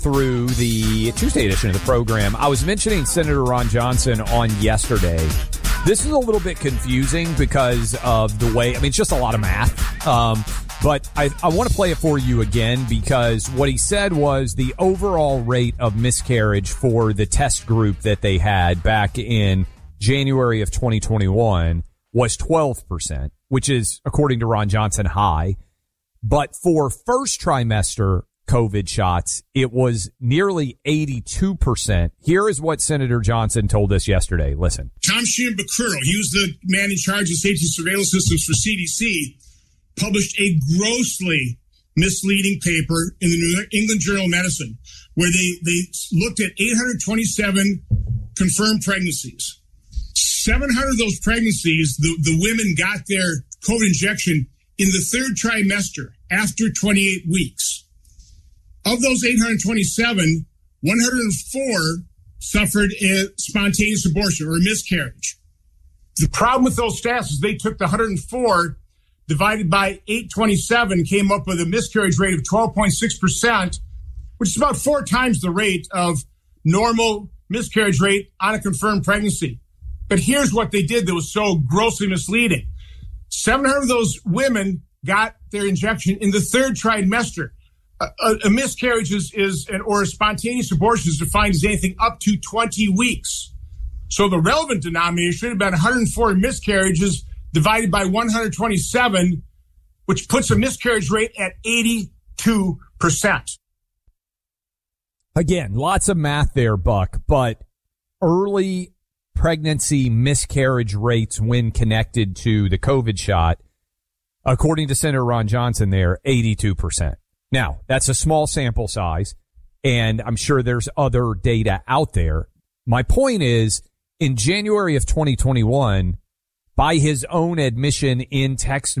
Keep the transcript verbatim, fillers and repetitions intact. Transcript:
through the Tuesday edition of the program, I was mentioning Senator Ron Johnson on yesterday. This is a little bit confusing because of the way, I mean, it's just a lot of math. Um, but I, I want to play it for you again because what he said was the overall rate of miscarriage for the test group that they had back in January of twenty twenty-one was twelve percent, which is, according to Ron Johnson, high. But for first trimester COVID shots, it was nearly eighty-two percent. Here is what Senator Johnson told us yesterday. Listen. Tom Sheehan Bakuro, he was the man in charge of safety surveillance systems for C D C, published a grossly misleading paper in the New England Journal of Medicine where they, they looked at eight hundred twenty-seven confirmed pregnancies. seven hundred of those pregnancies, the, the women got their COVID injection in the third trimester after twenty-eight weeks. Of those eight hundred twenty-seven, one hundred four suffered a spontaneous abortion or a miscarriage. The problem with those stats is they took the one hundred four divided by eight hundred twenty-seven, came up with a miscarriage rate of twelve point six percent, which is about four times the rate of normal miscarriage rate on a confirmed pregnancy. But here's what they did that was so grossly misleading. seven hundred of those women got their injection in the third trimester. A, a, a miscarriage is, is an, or a spontaneous abortion is defined as anything up to twenty weeks. So the relevant denominator should have been one hundred four miscarriages divided by one hundred twenty-seven, which puts a miscarriage rate at eighty-two percent. Again, lots of math there, Buck, but early pregnancy miscarriage rates when connected to the COVID shot, according to Senator Ron Johnson there, eighty-two percent. Now, that's a small sample size, and I'm sure there's other data out there. My point is, in January of twenty twenty-one, by his own admission in text